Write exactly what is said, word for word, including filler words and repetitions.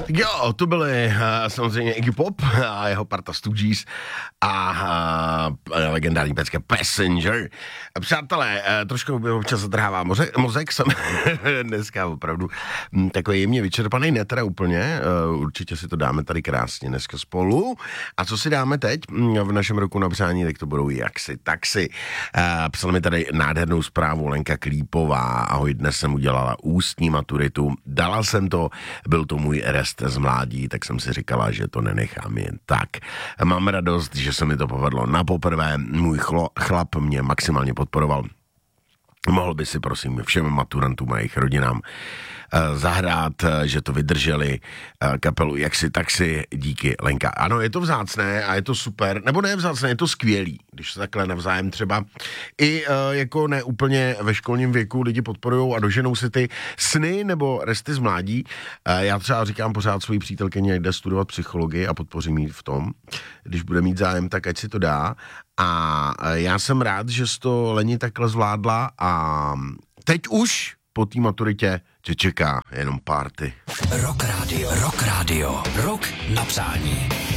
Jo, to byly uh, samozřejmě Iggy Pop a jeho parta Stooges a uh, legendární pecka Passenger. Přátelé, uh, trošku by občas zadrhává moze, mozek, jsem dneska opravdu m, takový jemně vyčerpaný, ne teda úplně, uh, určitě si to dáme tady krásně dneska spolu. A co si dáme teď v našem roku na přání, tak to budou jaksi taxi. Uh, psala mi tady nádhernou zprávu Lenka Klípová, ahoj, dnes jsem udělala ústní maturitu, dala jsem to, byl to můj rest z mládí, tak jsem si říkala, že to nenechám jen tak. Mám radost, že se mi to povedlo na poprvé, můj chlo, chlap mě maximálně podporoval. Mohl by si prosím všem maturantům a jejich rodinám zahrát, že to vydrželi kapelu Jaksi taxi, díky Lenka. Ano, je to vzácné a je to super, nebo ne vzácné, je to skvělý, když se takhle navzájem třeba i jako ne úplně ve školním věku lidi podporujou a doženou si ty sny nebo resty z mládí. Já třeba říkám pořád svojí přítelkyni, jde studovat psychologii a podpořím jí v tom, když bude mít zájem, tak ať si to dá. A já jsem rád, že jsi to Leni takhle zvládla a teď už po té maturitě tě čeká jenom party. Rock Radio, Rock Radio, Rock na přání.